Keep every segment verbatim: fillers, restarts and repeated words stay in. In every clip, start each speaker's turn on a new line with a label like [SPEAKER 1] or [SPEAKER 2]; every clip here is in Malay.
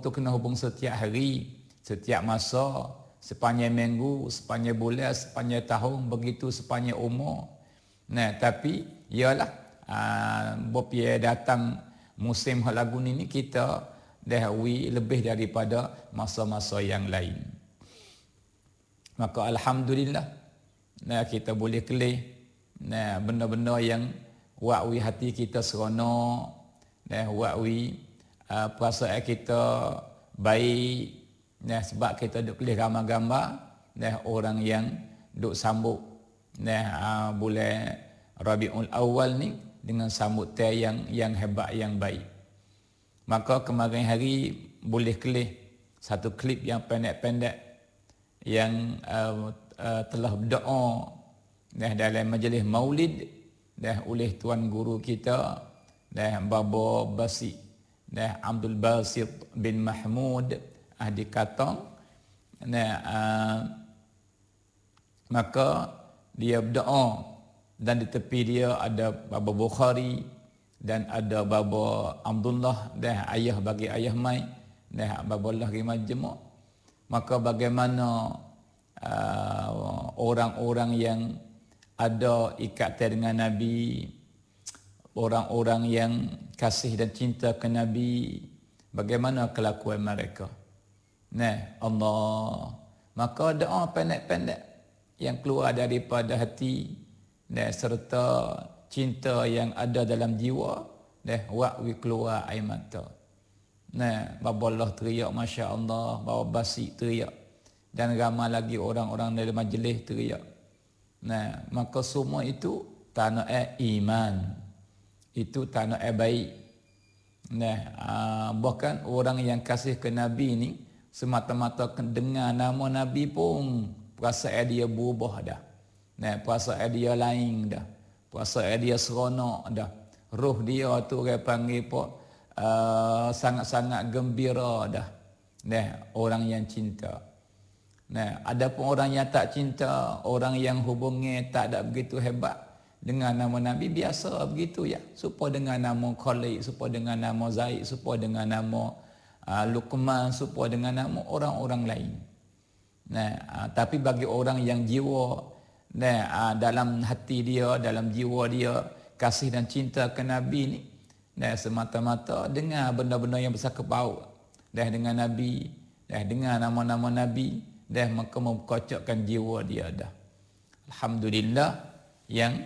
[SPEAKER 1] tu kena hubung setiap hari, setiap masa, sepanjang minggu, sepanjang bulan, sepanjang tahun, begitu sepanjang umur. Nah, tapi ialah uh, bopia datang musim lagu ni kita dah wi lebih daripada masa-masa yang lain. Maka alhamdulillah, nah kita boleh kelih nah benda-benda yang wakwi hati kita seronok, nah wakwi uh, perasaan kita baik, nah sebab kita duk kelih gambar-gambar nah orang yang duk sambut nah uh, bulan Rabiul Awal ni dengan sambutan yang yang hebat, yang baik. Maka kemarin hari boleh kelih satu klip yang pendek-pendek yang uh, uh, telah berdoa dah dalam majlis maulid dah oleh tuan guru kita dah Baba Basit dah Abdul Basit bin Mahmud ahli Katong. Nah uh, maka dia berdoa dan di tepi dia ada Baba Bukhari dan ada Baba Abdullah dah ayah bagi ayah mai dah Baba Allah Majmuk. Maka bagaimana uh, orang-orang yang ada ikatan dengan Nabi, orang-orang yang kasih dan cinta ke Nabi, bagaimana kelakuan mereka. Nah, Allah, maka doa pendek-pendek yang keluar daripada hati dan serta cinta yang ada dalam jiwa, dah wakwi keluar air mata. Nah, Baba Allah teriak Masya Allah, Baba Basit teriak, dan ramai lagi orang-orang dari majlis teriak. Nah, maka semua itu tanah iman, itu tanah baik. Nah, aa, bahkan orang yang kasih ke Nabi ni semata-mata dengar nama Nabi pun perasaan dia berubah dah. Nah, perasaan dia lain dah, perasaan dia seronok dah. Roh dia tu orang panggil pun uh, sangat-sangat gembira dah. Nah, orang yang cinta. Nah, ada pun orang yang tak cinta, orang yang hubungi tak ada begitu hebat dengan nama Nabi, biasa begitu ya. Supaya dengan nama Khalid, supaya dengan nama Zaid, supaya dengan nama uh, Luqman, supaya dengan nama orang-orang lain. Nah, uh, tapi bagi orang yang jiwa, nah, uh, dalam hati dia, dalam jiwa dia kasih dan cinta ke Nabi ni, nah, semata-mata dengar benda-benda yang besar kepaut dah dengan Nabi, dah dengar nama-nama Nabi, dah maka mengkocokkan jiwa dia dah. Alhamdulillah yang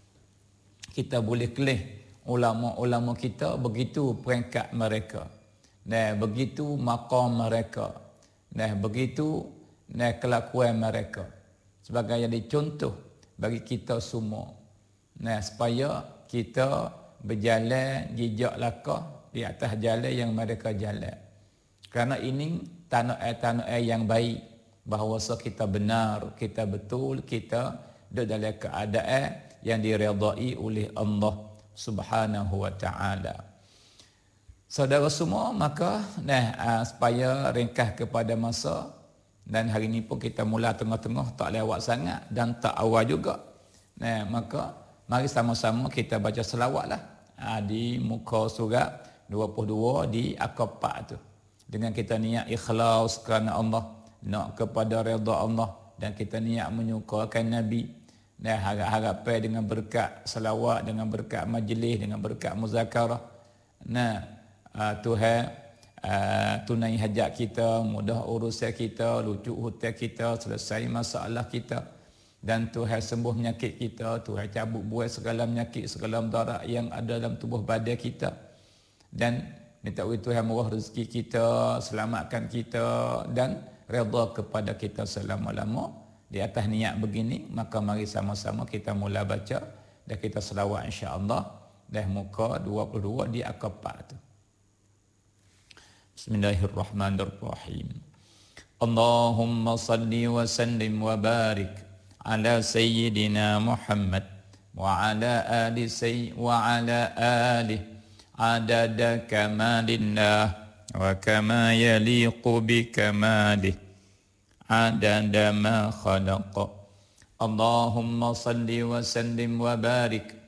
[SPEAKER 1] kita boleh kelih ulama-ulama kita begitu peringkat mereka, nah begitu maqam mereka, nah begitu nah kelakuan mereka sebagai jadi contoh bagi kita semua. Nah, supaya kita berjalan jejak langkah di atas jalan yang mereka jalan. Kerana ini tanah-tanah yang baik, bahawa kita benar, kita betul, kita dalam keadaan yang diredai oleh Allah Subhanahu wa taala. Saudara semua, maka nah supaya ringkas kepada masa, dan hari ini pun kita mula tengah-tengah, tak lewat sangat dan tak awal juga. Nah, maka mari sama-sama kita baca selawatlah ha, di muka surat dua puluh dua di akapak tu. Dengan kita niat ikhlas kerana Allah, nak kepada redha Allah, dan kita niat menyukakan Nabi. Dan harap-harapan dengan berkat selawat, dengan berkat majlis, dengan berkat muzakarah. Nah, uh, Tuhan uh, tunai hajat kita, mudah urusan kita, lucu hutang kita, selesai masalah kita. Dan Tuhan sembuh penyakit kita, Tuhan cabut buai segala penyakit, segala mudarat yang ada dalam tubuh badan kita. Dan minta Tuhan murah rezeki kita, selamatkan kita, dan redha kepada kita selama-lama. Di atas niat begini, maka mari sama-sama kita mula baca dan kita selawat insya-Allah dah muka dua puluh dua di akapak tu. Bismillahirrahmanirrahim. Allahumma salli wa sallim wa barik ala sayyidina Muhammad wa ala ali sayy wa ala alihi adada kamalillah wa kama yaliqu bi kamalih adada ma khalaqa. Allahumma salli wa sallim wa barik